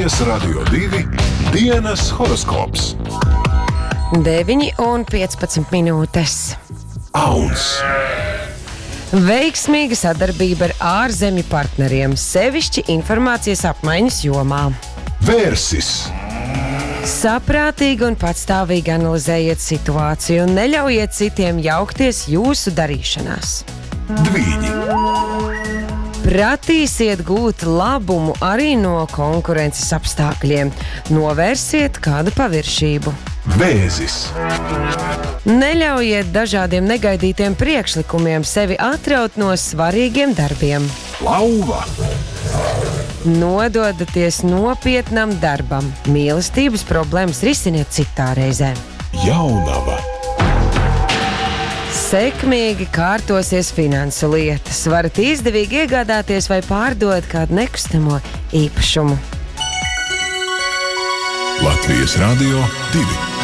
Latvijas Radio 2 dienas horoskops. 9:15 minūtes. Auns. Veiksmīga sadarbība ar ārzemju partneriem, sevišķi informācijas apmaiņas jomā. Vērsis. Saprātīgi un patstāvīgi analizējiet situāciju un neļaujiet citiem jaukties jūsu darīšanās. Dvīņi. Pratīsiet gūt labumu arī no konkurences apstākļiem. Novērsiet kādu paviršību. Vēzis. Neļaujiet dažādiem negaidītiem priekšlikumiem sevi atraut no svarīgiem darbiem. Lauva. Nododaties nopietnam darbam. Mīlestības problēmas risiniet citā reizē. Jaunava. Sekmīgi kārtosies finansu lietas. Varat izdevīgi iegādāties vai pārdot kādu nekustamo īpašumu. Latvijas Radio 2.